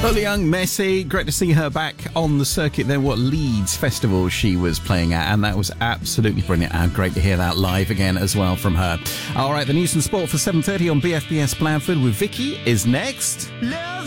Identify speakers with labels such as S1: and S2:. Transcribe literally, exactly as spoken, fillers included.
S1: Well, young Messi, great to see her back on the circuit there. What Leeds Festival she was playing at, and that was absolutely brilliant. And great to hear that live again as well from her. All right, the news and sport for seven thirty on B F B S Blandford with Vicky is next.
S2: Love